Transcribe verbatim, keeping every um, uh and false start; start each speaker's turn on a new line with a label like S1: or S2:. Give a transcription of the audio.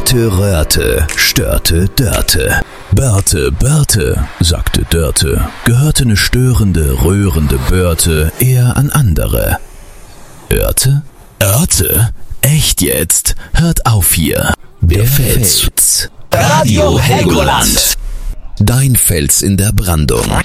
S1: Röhrte, Röhrte, störte, Dörte. Börte, Börte, sagte Dörte, gehörte ne störende, rührende Börte eher an andere. Örte? Örte? Echt jetzt? Hört auf hier. Der Fels. Radio Helgoland. Dein Fels in der Brandung.